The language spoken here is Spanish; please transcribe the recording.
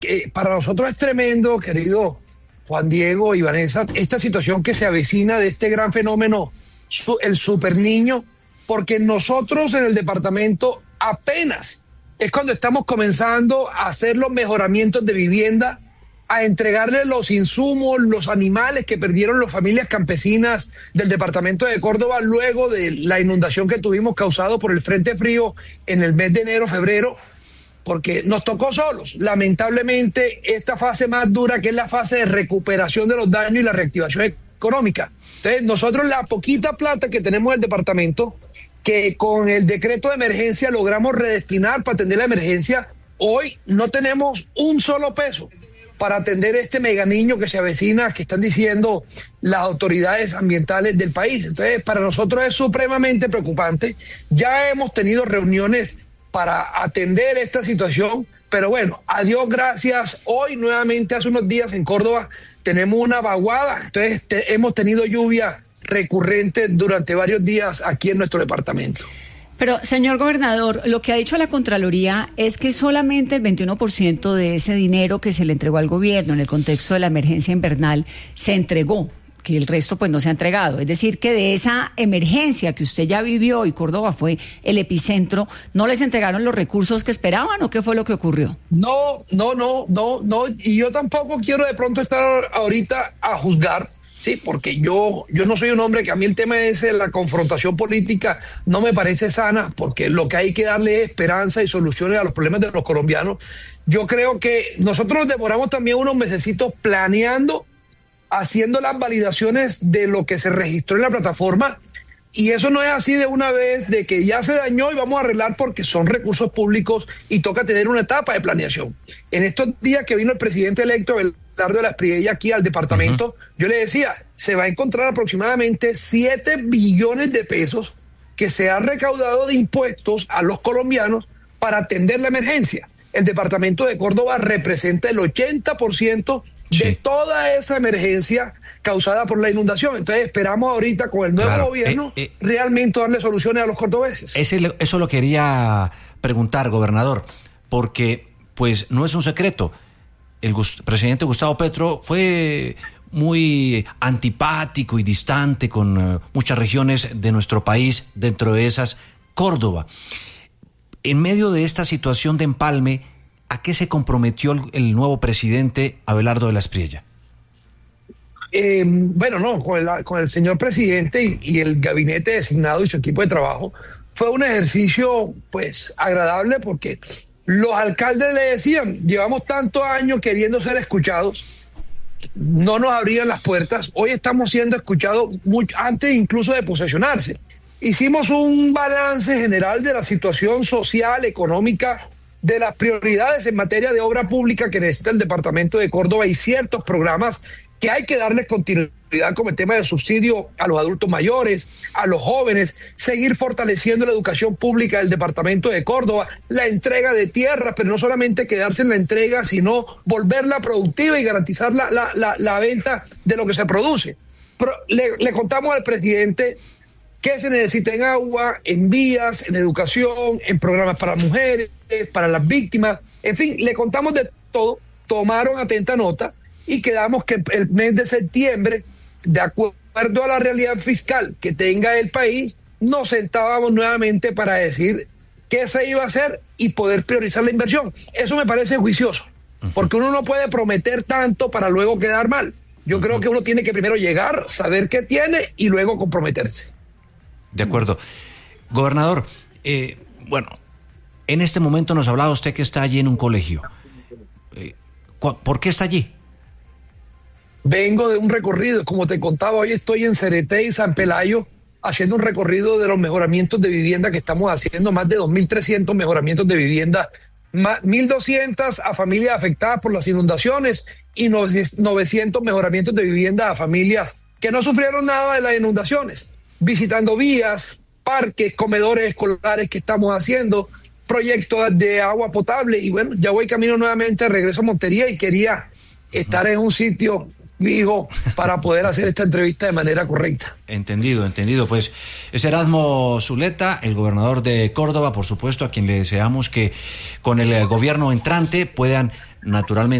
que para nosotros es tremendo, querido Juan Diego y Vanessa, esta situación que se avecina de este gran fenómeno, el super niño, porque nosotros en el departamento apenas es cuando estamos comenzando a hacer los mejoramientos de vivienda, a entregarle los insumos, los animales que perdieron las familias campesinas del departamento de Córdoba luego de la inundación que tuvimos causado por el Frente Frío en el mes de enero, febrero, porque nos tocó solos. Lamentablemente, esta fase más dura, que es la fase de recuperación de los daños y la reactivación económica. Entonces, nosotros la poquita plata que tenemos en el departamento, que con el decreto de emergencia logramos redestinar para atender la emergencia, hoy no tenemos un solo peso para atender este mega niño que se avecina, que están diciendo las autoridades ambientales del país. Entonces, para nosotros es supremamente preocupante. Ya hemos tenido reuniones para atender esta situación, pero bueno, a Dios gracias, hoy nuevamente, hace unos días en Córdoba, tenemos una vaguada, entonces hemos tenido lluvia recurrente durante varios días aquí en nuestro departamento. Pero, señor gobernador, lo que ha dicho la Contraloría es que solamente el 21% de ese dinero que se le entregó al gobierno en el contexto de la emergencia invernal se entregó, que el resto pues no se ha entregado. Es decir, que de esa emergencia que usted ya vivió y Córdoba fue el epicentro, ¿no les entregaron los recursos que esperaban o qué fue lo que ocurrió? No, y yo tampoco quiero de pronto estar ahorita a juzgar. Sí, porque yo no soy un hombre que a mí el tema ese de la confrontación política no me parece sana, porque lo que hay que darle es esperanza y soluciones a los problemas de los colombianos. Yo creo que nosotros nos demoramos también unos mesecitos planeando, haciendo las validaciones de lo que se registró en la plataforma, y eso no es así de una vez de que ya se dañó y vamos a arreglar, porque son recursos públicos y toca tener una etapa de planeación. En estos días que vino el presidente electo Abelardo de la Espriella aquí al departamento, yo le decía, se va a encontrar aproximadamente 7 billones de pesos que se han recaudado de impuestos a los colombianos para atender la emergencia. El departamento de Córdoba representa el 80% de toda esa emergencia causada por la inundación. Entonces esperamos ahorita con el nuevo gobierno realmente darle soluciones a los cordobeses. Eso lo quería preguntar, gobernador, porque pues no es un secreto. El presidente Gustavo Petro fue muy antipático y distante con muchas regiones de nuestro país, dentro de esas Córdoba. En medio de esta situación de empalme, ¿a qué se comprometió el nuevo presidente Abelardo de la Espriella? Con el señor presidente y el gabinete designado y su equipo de trabajo, fue un ejercicio pues agradable, porque los alcaldes le decían, llevamos tantos años queriendo ser escuchados, no nos abrían las puertas, hoy estamos siendo escuchados mucho antes incluso de posesionarse. Hicimos un balance general de la situación social, económica, de las prioridades en materia de obra pública que necesita el departamento de Córdoba y ciertos programas que hay que darles continuidad, como el tema del subsidio a los adultos mayores, a los jóvenes, seguir fortaleciendo la educación pública del departamento de Córdoba, la entrega de tierras, pero no solamente quedarse en la entrega, sino volverla productiva y garantizar la venta de lo que se produce. Pero le contamos al presidente que se necesita en agua, en vías, en educación, en programas para mujeres, para las víctimas, en fin, le contamos de todo, tomaron atenta nota y quedamos que el mes de septiembre, de acuerdo a la realidad fiscal que tenga el país, nos sentábamos nuevamente para decir qué se iba a hacer y poder priorizar la inversión. Eso me parece juicioso, porque uno no puede prometer tanto para luego quedar mal. Yo creo que uno tiene que primero llegar, saber qué tiene y luego comprometerse. De acuerdo. Gobernador, en este momento nos hablaba usted que está allí en un colegio. ¿Por qué está allí? Vengo de un recorrido, como te contaba, hoy estoy en Cereté y San Pelayo haciendo un recorrido de los mejoramientos de vivienda que estamos haciendo, más de 2.300 mejoramientos de vivienda, 1.200 a familias afectadas por las inundaciones y 900 mejoramientos de vivienda a familias que no sufrieron nada de las inundaciones, visitando vías, parques, comedores escolares que estamos haciendo, proyectos de agua potable, y bueno, ya voy camino nuevamente, regreso a Montería y quería estar en un sitio fijo para poder hacer esta entrevista de manera correcta. Entendido. Pues es Erasmo Zuleta, el gobernador de Córdoba, por supuesto, a quien le deseamos que con el gobierno entrante puedan naturalmente